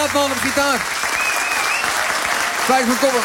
Waardman op gitaar. Thijs van Koppen.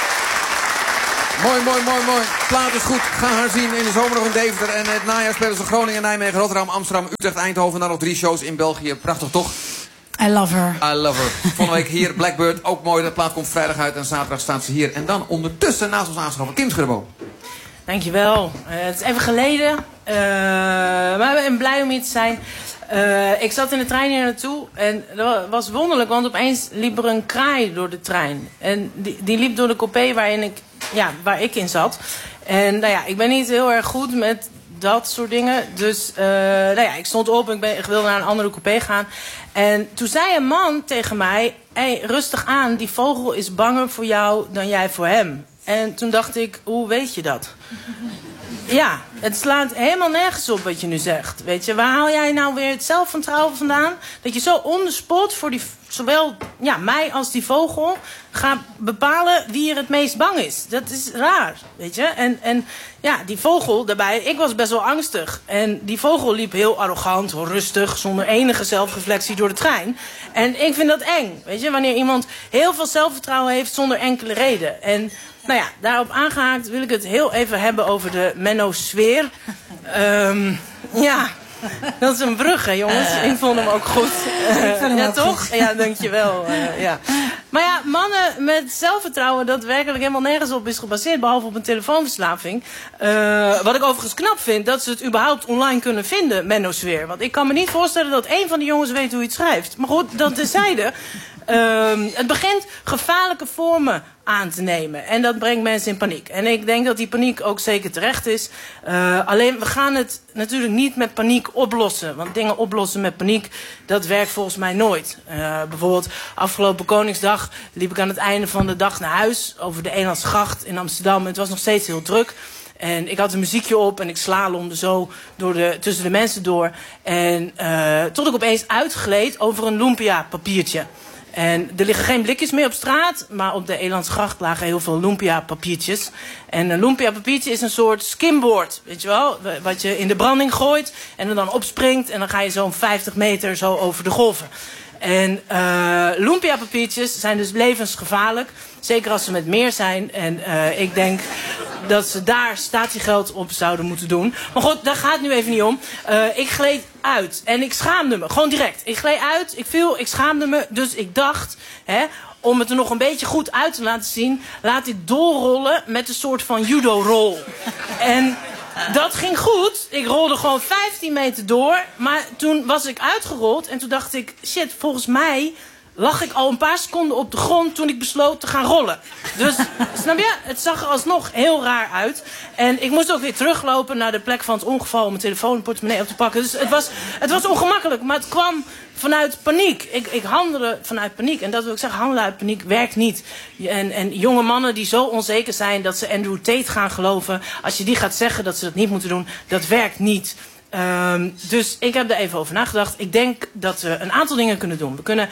Mooi. Plaat is goed. Ga haar zien in de zomer nog in Deventer. En het najaar spelen ze Groningen, Nijmegen, Rotterdam, Amsterdam, Utrecht, Eindhoven. Dan nog 3 shows in België. Prachtig, toch? I love her. I love her. Volgende week hier, Blackbird. Ook mooi, de plaat komt vrijdag uit en zaterdag staat ze hier. En dan ondertussen naast ons aanschaffen, Kim Schudderboom. Dankjewel. Het is even geleden. Maar ik ben blij om hier te zijn. Ik zat in de trein hier naartoe. En dat was wonderlijk, want opeens liep er een kraai door de trein. En die liep door de coupé waar ik in zat. En nou ja, ik ben niet heel erg goed met dat soort dingen. Dus ik stond op en ik wilde naar een andere coupé gaan. En toen zei een man tegen mij: hey, rustig aan, die vogel is banger voor jou dan jij voor hem. En toen dacht ik, hoe weet je dat? Ja, het slaat helemaal nergens op wat je nu zegt. Weet je, waar haal jij nou weer het zelfvertrouwen vandaan? Dat je zo on the spot voor zowel mij als die vogel gaat bepalen wie er het meest bang is. Dat is raar, weet je. En die vogel daarbij, ik was best wel angstig. En die vogel liep heel arrogant, rustig, zonder enige zelfreflectie door de trein. En ik vind dat eng, weet je. Wanneer iemand heel veel zelfvertrouwen heeft zonder enkele reden. En nou ja, daarop aangehaakt wil ik het heel even hebben over de menosfeer. Dat is een brug, hè, jongens. Ik vond hem ook goed. Ja, toch? Ja, dankjewel. Ja. Maar ja, mannen met zelfvertrouwen dat werkelijk helemaal nergens op is gebaseerd, behalve op een telefoonverslaving. Wat ik overigens knap vind, dat ze het überhaupt online kunnen vinden, menosfeer. Want ik kan me niet voorstellen dat één van die jongens weet hoe hij het schrijft. Maar goed, dat terzijde. Het begint gevaarlijke vormen aan te nemen. En dat brengt mensen in paniek. En ik denk dat die paniek ook zeker terecht is. Alleen, we gaan het natuurlijk niet met paniek oplossen. Want dingen oplossen met paniek, dat werkt volgens mij nooit. Bijvoorbeeld, afgelopen Koningsdag liep ik aan het einde van de dag naar huis over de Elandsgracht in Amsterdam. En het was nog steeds heel druk. En ik had een muziekje op en ik slalomde zo tussen de mensen door. En tot ik opeens uitgleed over een lumpia papiertje. En er liggen geen blikjes meer op straat, maar op de Elandsgracht lagen heel veel lumpia papiertjes. En een lumpia papiertje is een soort skimboard, weet je wel, wat je in de branding gooit en er dan opspringt en dan ga je zo'n 50 meter zo over de golven. En lumpia papiertjes zijn dus levensgevaarlijk, zeker als ze met meer zijn. En ik denk dat ze daar statiegeld op zouden moeten doen. Maar goed, daar gaat het nu even niet om. Ik gleed uit en ik schaamde me, gewoon direct. Ik gleed uit, ik viel, ik schaamde me. Dus ik dacht, om het er nog een beetje goed uit te laten zien, laat ik doorrollen met een soort van judo-rol. En dat ging goed. Ik rolde gewoon 15 meter door. Maar toen was ik uitgerold en toen dacht ik, shit, volgens mij lag ik al een paar seconden op de grond toen ik besloot te gaan rollen. Dus, snap je? Het zag er alsnog heel raar uit. En ik moest ook weer teruglopen naar de plek van het ongeval om mijn telefoon en portemonnee op te pakken. Dus het was ongemakkelijk, maar het kwam vanuit paniek. Ik handelde vanuit paniek. En dat wil ik zeggen, handelen uit paniek werkt niet. En jonge mannen die zo onzeker zijn dat ze Andrew Tate gaan geloven, als je die gaat zeggen dat ze dat niet moeten doen, dat werkt niet. Dus ik heb er even over nagedacht. Ik denk dat we een aantal dingen kunnen doen. We kunnen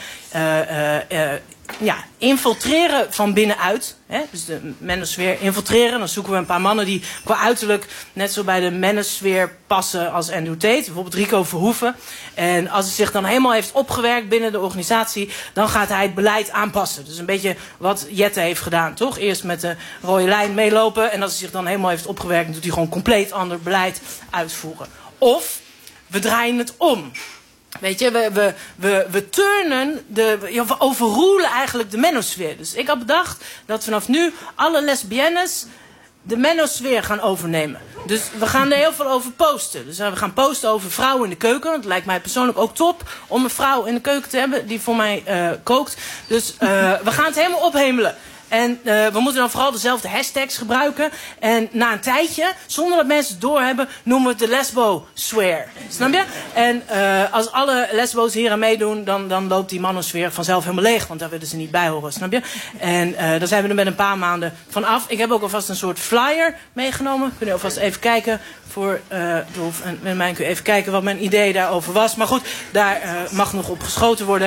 infiltreren van binnenuit. Dus de menosfeer infiltreren. Dan zoeken we een paar mannen die qua uiterlijk net zo bij de menosfeer passen als Andrew Tate. Bijvoorbeeld Rico Verhoeven. En als hij zich dan helemaal heeft opgewerkt binnen de organisatie, dan gaat hij het beleid aanpassen. Dus een beetje wat Jette heeft gedaan, toch? Eerst met de rode lijn meelopen. En als hij zich dan helemaal heeft opgewerkt, dan doet hij gewoon compleet ander beleid uitvoeren. Of we draaien het om. Weet je, we turnen, we overroelen eigenlijk de menosfeer. Dus ik had bedacht dat vanaf nu alle lesbiennes de menosfeer gaan overnemen. Dus we gaan er heel veel over posten. Dus we gaan posten over vrouwen in de keuken. Want het lijkt mij persoonlijk ook top om een vrouw in de keuken te hebben die voor mij kookt. Dus we gaan het helemaal ophemelen. En we moeten dan vooral dezelfde hashtags gebruiken. En na een tijdje, zonder dat mensen het doorhebben, noemen we het de lesbo-swear. Snap je? En als alle lesbo's hier aan meedoen, dan loopt die manosfeer vanzelf helemaal leeg. Want daar willen ze niet bij horen, snap je? En dan zijn we er met een paar maanden van af. Ik heb ook alvast een soort flyer meegenomen. Kun je alvast even kijken voor Dolf. En met mij kun je even kijken wat mijn idee daarover was. Maar goed, daar mag nog op geschoten worden.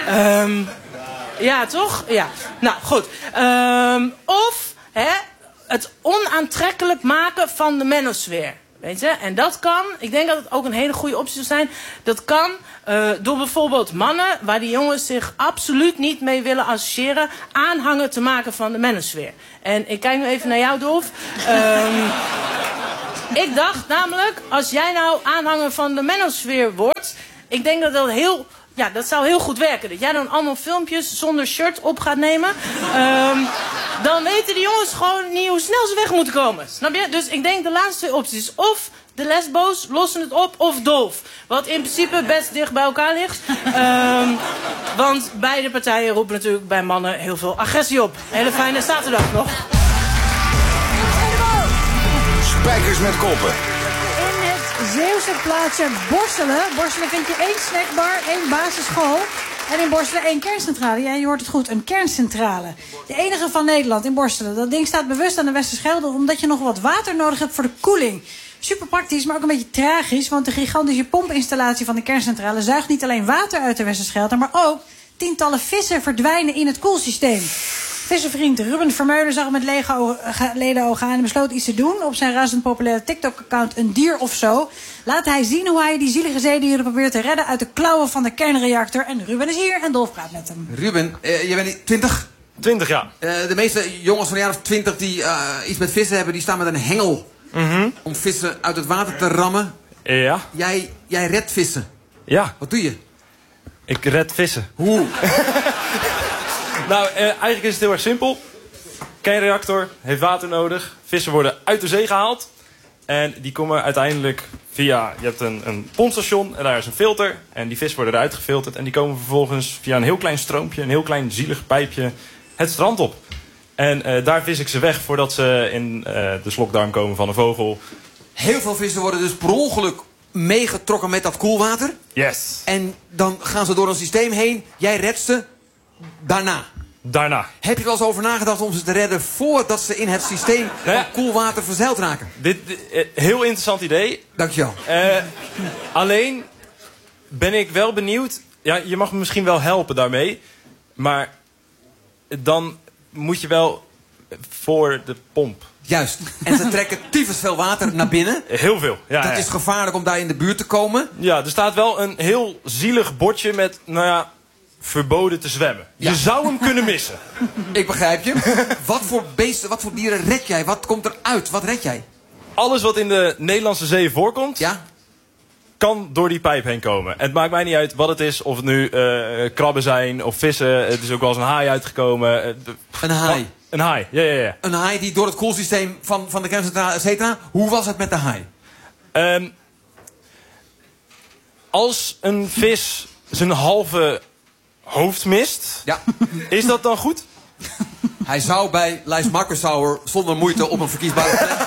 Ja, toch? Ja. Nou, goed. Of het onaantrekkelijk maken van de menosfeer. Weet je? En dat kan, ik denk dat het ook een hele goede optie zou zijn. Dat kan door bijvoorbeeld mannen, waar die jongens zich absoluut niet mee willen associëren, aanhanger te maken van de manosphere. En ik kijk nu even naar jou, Dolf. Ik dacht namelijk, als jij nou aanhanger van de manosphere wordt, ik denk dat dat dat zou heel goed werken. Dat jij dan allemaal filmpjes zonder shirt op gaat nemen. Dan weten die jongens gewoon niet hoe snel ze weg moeten komen. Snap je? Dus ik denk de laatste 2 opties. Of de lesbo's lossen het op, of Dolf. Wat in principe best dicht bij elkaar ligt. Want beide partijen roepen natuurlijk bij mannen heel veel agressie op. Hele fijne zaterdag nog. Spijkers met koppen. In het Zeeuwse plaatsje Borselen. Borselen vind je 1 snackbar, 1 basisschool. En in Borselen 1 kerncentrale. Ja, je hoort het goed, een kerncentrale. De enige van Nederland in Borselen. Dat ding staat bewust aan de Westerschelde omdat je nog wat water nodig hebt voor de koeling. Super praktisch, maar ook een beetje tragisch. Want de gigantische pompinstallatie van de kerncentrale zuigt niet alleen water uit de Westerschelde, maar ook tientallen vissen verdwijnen in het koelsysteem. Vissenvriend Ruben Vermeulen zag hem met lege ledenogen aan en besloot iets te doen. Op zijn razend populaire TikTok-account Een Dier of Zo laat hij zien hoe hij die zielige zeedieren probeert te redden uit de klauwen van de kernreactor. En Ruben is hier en Dolf praat met hem. Ruben, je bent 20? 20, ja. De meeste jongens van een jaar of 20 die iets met vissen hebben, die staan met een hengel om vissen uit het water te rammen. Ja. Jij redt vissen. Ja. Wat doe je? Ik red vissen. Hoe? Nou, eigenlijk is het heel erg simpel. Kernreactor heeft water nodig. Vissen worden uit de zee gehaald. En die komen uiteindelijk via... Je hebt een pompstation en daar is een filter. En die vissen worden eruit gefilterd. En die komen vervolgens via een heel klein stroompje, een heel klein zielig pijpje, het strand op. En daar vis ik ze weg voordat ze in de slokdarm komen van een vogel. Heel veel vissen worden dus per ongeluk meegetrokken met dat koelwater. Yes. En dan gaan ze door een systeem heen. Jij redt ze daarna. Heb je wel eens over nagedacht om ze te redden voordat ze in het systeem van koelwater verzeild raken? Heel interessant idee. Dankjewel. Alleen ben ik wel benieuwd. Ja, je mag me misschien wel helpen daarmee. Maar dan moet je wel voor de pomp. Juist. En ze trekken tyfus veel water naar binnen. Heel veel. Ja, dat is gevaarlijk om daar in de buurt te komen. Ja, er staat wel een heel zielig bordje met, verboden te zwemmen. Ja. Je zou hem kunnen missen. Ik begrijp je. Wat voor beesten, wat voor dieren red jij? Wat komt eruit? Wat red jij? Alles wat in de Nederlandse zee voorkomt, kan door die pijp heen komen. En het maakt mij niet uit wat het is. Of het nu krabben zijn of vissen. Het is ook wel eens een haai uitgekomen. Een haai? Een haai, ja. Een haai die door het koelsysteem van de kerncentrale, et cetera. Hoe was het met de haai? Als een vis zijn halve hoofd mist, is dat dan goed? Hij zou bij Lijs Markersauer zonder moeite op een verkiesbare plek.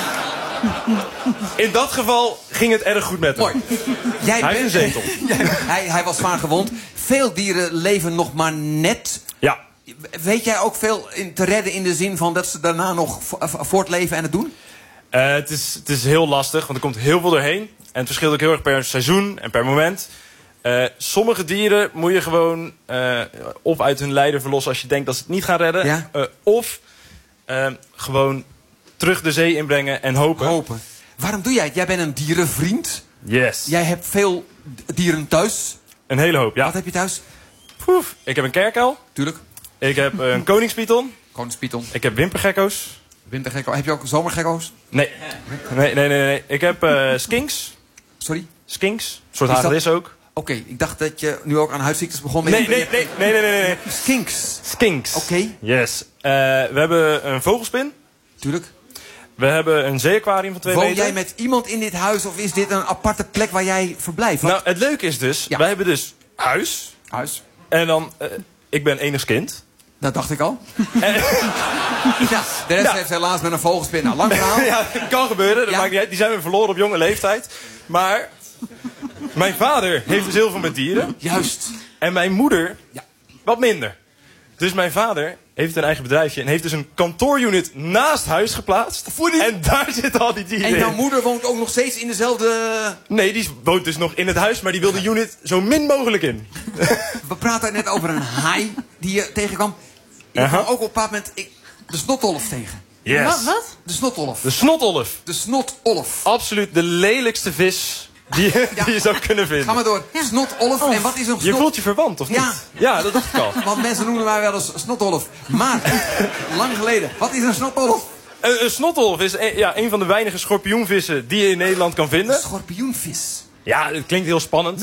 In dat geval ging het erg goed met hem. Mooi. Hij is een zetel. Hij was zwaar gewond. Veel dieren leven nog maar net. Ja. Weet jij ook veel te redden in de zin van dat ze daarna nog voortleven en het doen? Het is heel lastig, want er komt heel veel doorheen. En het verschilt ook heel erg per seizoen en per moment. Sommige dieren moet je gewoon of uit hun lijden verlossen als je denkt dat ze het niet gaan redden. Ja? Of gewoon terug de zee inbrengen en hopen. Waarom doe jij het? Jij bent een dierenvriend. Yes. Jij hebt veel dieren thuis. Een hele hoop, ja. Wat heb je thuis? Ik heb een kerkuil. Tuurlijk. Ik heb een koningspython. Koningspython. Ik heb wimpergekko's. Wintergekko. Heb je ook zomergekko's? Nee. Ik heb skinks. Sorry? Skinks. Een soort hagedis ook. Oké, ik dacht dat je nu ook aan huidziektes begon. Nee. Skinks. Oké. Yes. We hebben een vogelspin. Tuurlijk. We hebben een zeeaquarium van 2 meter. Woon jij met iemand in dit huis of is dit een aparte plek waar jij verblijft? Nou, het leuke is dus, wij hebben dus huis. En dan, ik ben enigst kind. Dat dacht ik al. De rest heeft helaas met een vogelspin. Nou, lang verhaal. Ja, kan gebeuren. Dat maakt niet uit. Die zijn we verloren op jonge leeftijd. Maar mijn vader heeft dus heel veel met dieren. Juist. En mijn moeder wat minder. Dus mijn vader heeft een eigen bedrijfje en heeft dus een kantoorunit naast huis geplaatst. En daar zitten al die dieren in. En jouw moeder woont ook nog steeds in dezelfde... Nee, die woont dus nog in het huis, maar die wil de unit zo min mogelijk in. We praten net over een haai die je tegenkwam. Je kwam ook op een bepaald moment de snotdolf tegen. Yes. Wat? De snotolf. De snotolf. De snotolf. Absoluut de lelijkste vis die je zou kunnen vinden. Ga maar door. Snotolf. En wat is een snot... Je voelt je verwant, of niet? Ja, dat dacht ik al. Want mensen noemen mij wel eens snotolf. Maar, lang geleden. Wat is een snotolf? Een snotolf is een van de weinige schorpioenvissen die je in Nederland kan vinden. Schorpioenvis. Ja, het klinkt heel spannend.